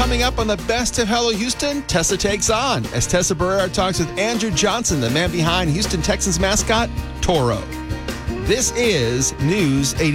Coming up on the Best of Hello Houston, Tessa Takes On, as Tessa Barrera talks with Andrew Johnson, the man behind Houston Texans mascot, Toro. This is News 80.